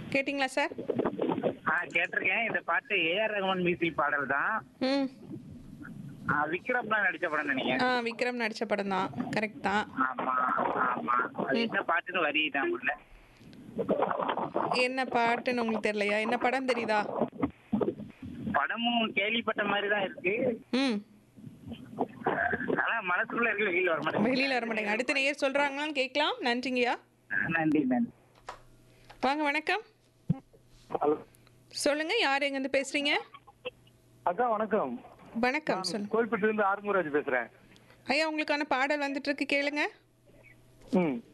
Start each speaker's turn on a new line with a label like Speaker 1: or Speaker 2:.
Speaker 1: கேட்டிங்களா சார்?
Speaker 2: கேட்டிருக்கேன். இந்த பாட்டு ஏஆர் ரகுமான் மியூசிக் பாடல் தான்.
Speaker 1: ம்.
Speaker 2: விக்ரம்லாம் நடிச்ச படம் நினைக்கிறேன்.
Speaker 1: விக்ரம் நடித்த படம் தான். கரெக்ட் தான்.
Speaker 2: ஆமா ஆமா. அது
Speaker 1: ம்.
Speaker 2: என்ன பாட்டுன்னு வரி தான் உள்ள.
Speaker 1: என்ன பாட்டுன்னு உங்களுக்கு தெரியலையா? என்ன படம் தெரியுதா?
Speaker 2: படமும் கேள்விப்பட்ட மாதிரி தான் இருக்கு.
Speaker 1: ம்.
Speaker 2: ஆனா மனசுக்குள்ள இருக்கு, வெளியில வர மாட்டேங்குது.
Speaker 1: வெளியில் வர மாட்டேங்க. அடுத்த நேயர் சொல்கிறாங்களான்னு கேட்கலாம். நன்றிங்கய்யா.
Speaker 2: நன்றி நன்றி.
Speaker 1: வாங்க, வணக்கம்.
Speaker 3: ஹலோ
Speaker 1: சொல்லுங்க, யார் எங்கேருந்து பேசுறீங்க?
Speaker 3: அக்கா வணக்கம்.
Speaker 1: வணக்கம், சொல்லுங்க.
Speaker 3: கோயில்பட்டிலிருந்து ஆறுமுகராஜ் பேசுறேன்.
Speaker 1: ஐயா, உங்களுக்கான பாடல் வந்துட்டு இருக்கு, கேளுங்க.